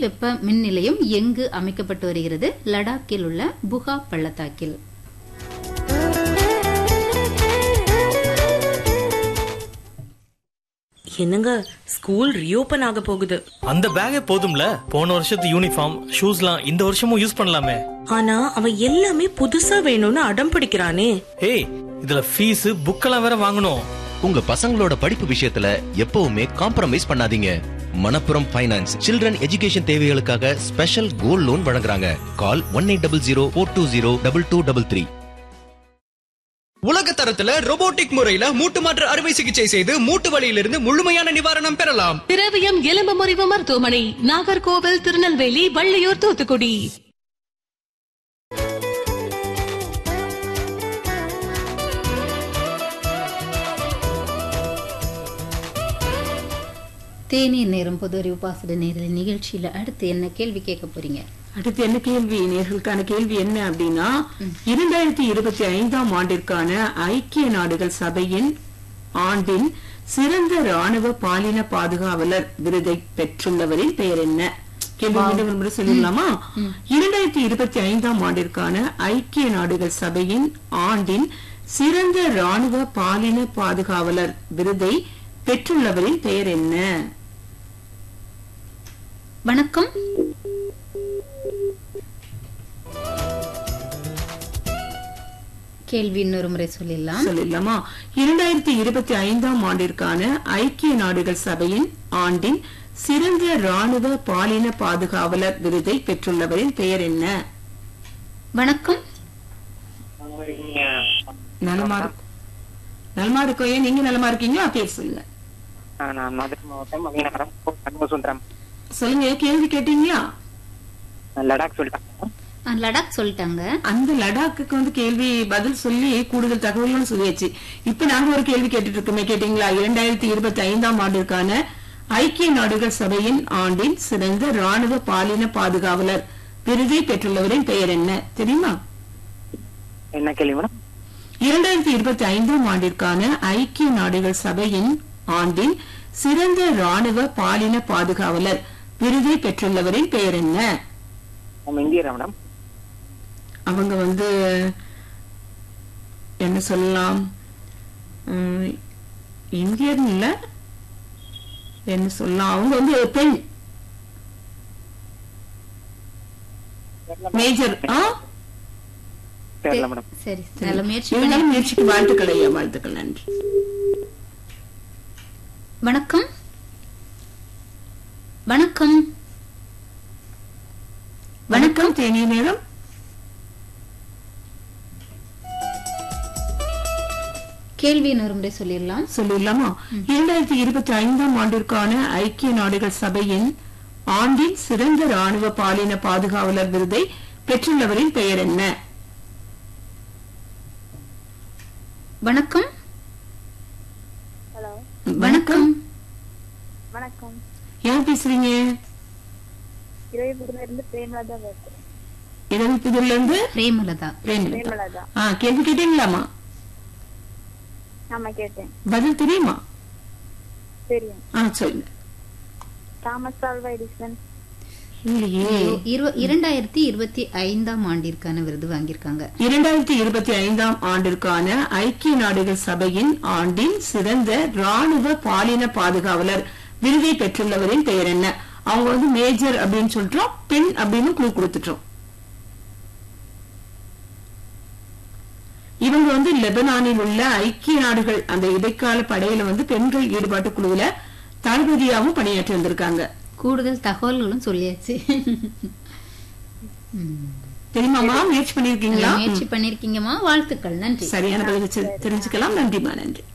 வெப்ப மின் நிலையம் எங்கு அமைக்கப்பட்டு வருகிறது? லடாக்கில் உள்ள புகா பள்ளத்தாக்கில். என்னங்க, ஸ்கூல் ரீஓபன் ஆக போகுது. அந்த பேக்கே போதும்ல, போன வருஷத்து யூனிஃபார்ம் ஷூஸ்லாம் இந்த வருஷமும் யூஸ் பண்ணலாமே. ஆனா அவன் எல்லாமே புதுசா வேணும்னு அடம் பிடிக்கிறானே. ஏய், இதுல ஃபீஸ் புக்கெல்லாம் வேற வாங்கணும். உங்க பசங்களோட படிப்பு விஷயத்துல எப்பவுமே காம்ப்ரமைஸ் பண்ணாதீங்க. மணப்புரம் ஃபைனான்ஸ் சில்ட்ரன் எஜுகேஷன் தேவைகளுக்காக ஸ்பெஷல் கோல்ட் லோன் வழங்குறாங்க. கால் 1800-420-2233. உலக தரத்துல ரோபோட்டிக் முறையில மூட்டு மாற்று அறுவை சிகிச்சை செய்து மூட்டு வலியிலிருந்து முழுமையான நிவாரணம் பெறலாம். திரவியம் எலும்பு முறிவு மருத்துவமனை, நாகர்கோவில், திருநெல்வேலி, வள்ளியூர், தூத்துக்குடி. தேநீர் நேரம் பொது அறிவு பாசட நேரில் நிகழ்ச்சியில அடுத்து என்ன கேள்வி கேட்க போறீங்க? அடுத்து என்ன கேள்வி? நேர்களுக்கான கேள்வி என்ன அப்படின்னா, 2025ஆம் ஆண்டிற்கான ஐக்கிய நாடுகள் சபையின் ஆண்டின் சிறந்த ராணுவ பாலின பாதுகாவலர் விருதை பெற்றுள்ளவரின் பெயர் என்ன? கேள்வி சொல்லலாமா? 2025ஆம் ஆண்டிற்கான ஐக்கிய நாடுகள் சபையின் ஆண்டின் சிறந்த ராணுவ பாலின பாதுகாவலர் விருதை பெற்றுள்ளவரின் பெயர் என்ன? வணக்கம். கேள்வி இன்னொரு முறை சொல்லலாமா? 2025ஆம் ஆண்டிற்கான ஐக்கிய நாடுகள் சபையின் ஆண்டின் சிறந்த ராணுவ பாலின பாதுகாவலர் விருதை பெற்றுள்ளவரின் பெயர் என்ன? வணக்கம். நலமா இருக்கோ? நீங்க நலமா இருக்கீங்களா? பேர் சொல்லுங்க. சொல்லுங்க, கேள்வி கேட்டீங்களா? லடாக் சொல்லிட்டாங்க. அந்த லடாக்கு கேள்வி பதில் சொல்லி கூடுதல் தகவல்னு சொல்லியாச்சு. இப்ப நாங்க ஒரு கேள்வி கேட்டுட்டு இருக்கோமே, கேட்டீங்களா? 2025ஆம் ஆண்டிற்கான ஐக்கிய நாடுகள் சபையின் ஆண்டின் சிறந்த ராணுவ பாலின பாதுகாவலர் விருதை பெற்றுள்ளவரின் பெயர் என்ன தெரியுமா? என்ன கேள்வி மேடம்? 2025ஆம் ஆண்டிற்கான ஐக்கிய நாடுகள் சபையின் ஆண்டின் சிறந்த ராணுவ பாலின பாதுகாவலர் விருதை பெற்றுள்ளவரின் பெயர் என்ன? India madam. அவங்க என்ன சொல்லலாம், இந்தியன் இல்ல, என்ன சொல்லலாம், அவங்க பெண் மேஜர். சரி, நல்ல முயற்சிக்கு வாழ்த்துக்கள் ஐயா, வாழ்த்துக்கள், நன்றி. வணக்கம். வணக்கம். வணக்கம். தேநீர் நேரம். கேள்வி இன்னொரு முறை சொல்லலாமா? 2025ஆம் ஆண்டிற்கான ஐக்கிய நாடுகள் சபையின் ஆண்டின் சிறந்த ராணுவ பாலின பாதுகாவலர் விருதை பெற்றுள்ளவரின் பெயர் என்ன? வணக்கம். வணக்கம். வணக்கம். யார் பேசுறீங்க? இரவிபுதூர்ல இருந்து பிரேமலதா. கேள்வி கேட்டீங்களாமா? பதில் தெரியுமா? தெரியும். சொல்லுங்க. Thomas Alva Edison. 2025ஆம் ஆண்டிற்கான விருது வாங்கியிருக்காங்க. 2025ஆம் ஆண்டிற்கான ஐக்கிய நாடுகள் சபையின் ஆண்டின் சிறந்த ராணுவ பாலின பாதுகாவலர் விருதை பெற்றுள்ளவரின் பெயர் என்ன? அவங்க மேஜர் அப்படின்னு சொல்றோம், பெண் அப்படின்னு க்ளூ கொடுத்துட்டோம். இவங்க லெபனானில் உள்ள ஐக்கிய நாடுகள் அந்த இடைக்கால படையில பெண்கள் ஈடுபாட்டு குழுவுல தளபதியாகவும் பணியாற்றி வந்திருக்காங்க. கூடுதல் தகவல்களும் சொல்லியாச்சு. தெரியுமாமா? முயற்சி பண்ணிருக்கீங்களா? முயற்சி பண்ணிருக்கீங்கம்மா, வாழ்த்துக்கள், நன்றி. சரியான பதில் தெரிஞ்சுக்கலாம். நன்றிமா, நன்றி.